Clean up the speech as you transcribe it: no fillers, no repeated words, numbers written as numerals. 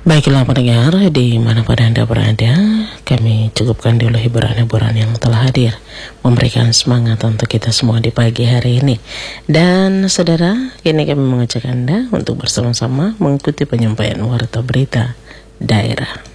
Baiklah pendengar, dimanapun Anda berada, kami cukupkan dulu hiburan-hiburan yang telah hadir, memberikan semangat untuk kita semua di pagi hari ini. Dan saudara, kini kami mengajak Anda untuk bersama-sama mengikuti penyampaian warta berita daerah.